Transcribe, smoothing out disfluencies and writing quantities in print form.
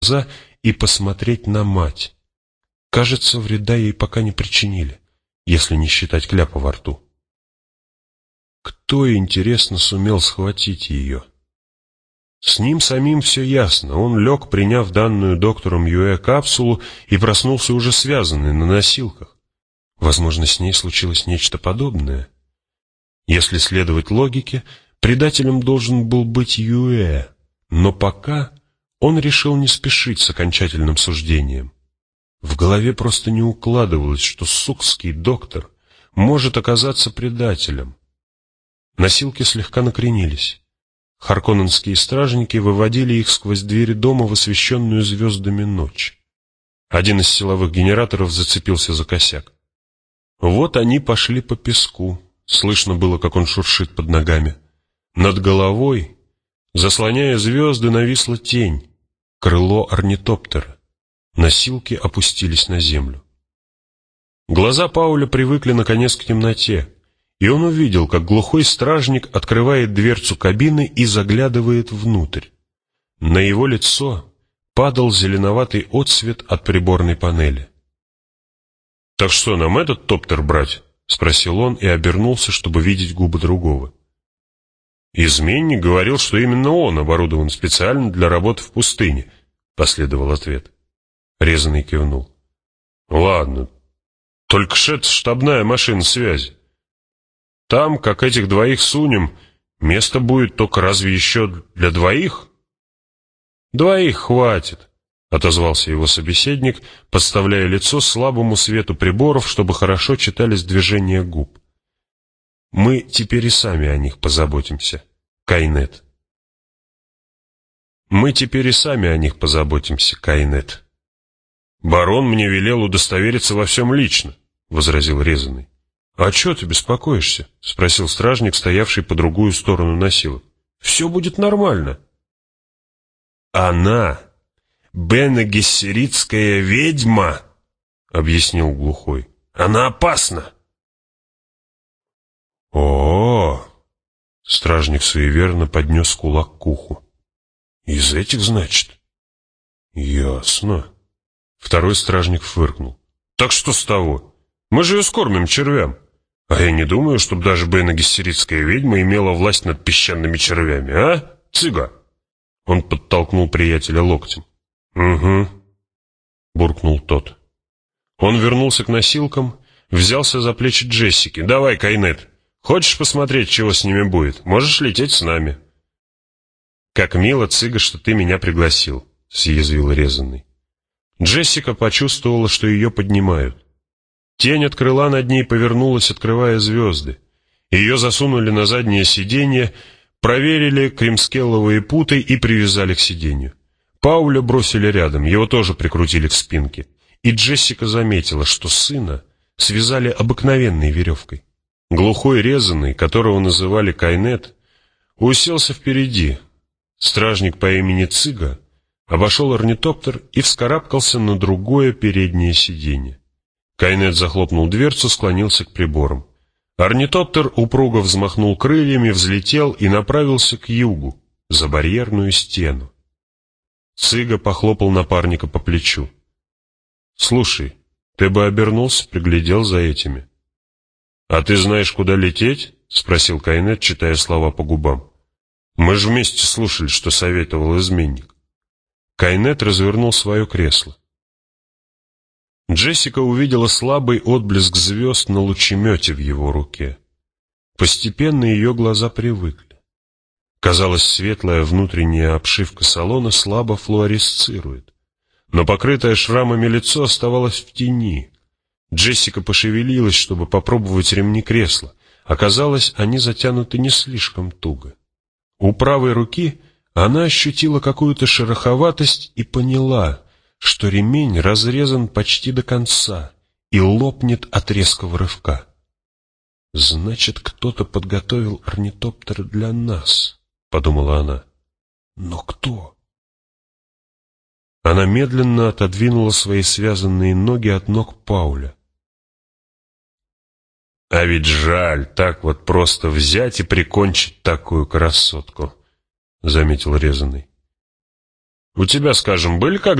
глаза и посмотреть на мать. Кажется, вреда ей пока не причинили, если не считать кляпа во рту. Кто, интересно, сумел схватить ее? С ним самим все ясно. Он лег, приняв данную доктором Юэ капсулу, и проснулся уже связанный на носилках. Возможно, с ней случилось нечто подобное. Если следовать логике, предателем должен был быть Юэ, но пока он решил не спешить с окончательным суждением. В голове просто не укладывалось, что сукский доктор может оказаться предателем. Носилки слегка накренились. Харконненские стражники выводили их сквозь двери дома в освещенную звездами ночь. Один из силовых генераторов зацепился за косяк. Вот они пошли по песку. Слышно было, как он шуршит под ногами. Над головой, заслоняя звезды, нависла тень. Крыло орнитоптера. Носилки опустились на землю. Глаза Пауля привыкли наконец к темноте, и он увидел, как глухой стражник открывает дверцу кабины и заглядывает внутрь. На его лицо падал зеленоватый отсвет от приборной панели. «Так что, нам этот топтер брать?» — спросил он и обернулся, чтобы видеть губы другого. «Изменник говорил, что именно он оборудован специально для работы в пустыне», — последовал ответ. Резаный кивнул. «Ладно, только ж это штабная машина связи. Там, как этих двоих сунем, место будет только разве еще для двоих?» «Двоих хватит», — отозвался его собеседник, подставляя лицо слабому свету приборов, чтобы хорошо читались движения губ. «Мы теперь и сами о них позаботимся, Кайнет». «Мы теперь и сами о них позаботимся, Кайнет». «Барон мне велел удостовериться во всем лично», — возразил Резаный. «А чё ты беспокоишься?» — спросил стражник, стоявший по другую сторону носилок. «Все будет нормально». «Она бене-гессеритская ведьма», — объяснил глухой. «Она опасна». О-о-о! Стражник суеверно поднес кулак к уху. «Из этих, значит?» «Ясно». Второй стражник фыркнул. «Так что с того? Мы же ее скормим червям. А я не думаю, чтобы даже бене-гессеритская ведьма имела власть над песчаными червями, а, цыга?» Он подтолкнул приятеля локтем. «Угу», — буркнул тот. Он вернулся к носилкам, взялся за плечи Джессики. «Давай, Кайнет, хочешь посмотреть, чего с ними будет? Можешь лететь с нами». «Как мило, цыга, что ты меня пригласил», — съязвил Резаный. Джессика почувствовала, что ее поднимают. Тень от крыла над ней повернулась, открывая звезды. Ее засунули на заднее сиденье, проверили кремскелловые путы и привязали к сиденью. Пауля бросили рядом, его тоже прикрутили к спинке. И Джессика заметила, что сына связали обыкновенной веревкой. Глухой Резаный, которого называли Кайнет, уселся впереди. Стражник по имени Цыга обошел орнитоптер и вскарабкался на другое переднее сиденье. Кайнет захлопнул дверцу, склонился к приборам. Орнитоптер упруго взмахнул крыльями, взлетел и направился к югу, за барьерную стену. Цыга похлопал напарника по плечу. «Слушай, ты бы обернулся, приглядел за этими». «А ты знаешь, куда лететь?» — спросил Кайнет, читая слова по губам. «Мы же вместе слушали, что советовал изменник». Кайнет развернул свое кресло. Джессика увидела слабый отблеск звезд на лучемете в его руке. Постепенно ее глаза привыкли. Казалось, светлая внутренняя обшивка салона слабо флуоресцирует, но покрытое шрамами лицо оставалось в тени. Джессика пошевелилась, чтобы попробовать ремни кресла. Оказалось, они затянуты не слишком туго. У правой руки она ощутила какую-то шероховатость и поняла, что ремень разрезан почти до конца и лопнет от резкого рывка. «Значит, кто-то подготовил орнитоптер для нас», — подумала она. «Но кто?» Она медленно отодвинула свои связанные ноги от ног Пауля. «А ведь жаль так вот просто взять и прикончить такую красотку», — заметил Резаный. «У тебя, скажем, были когда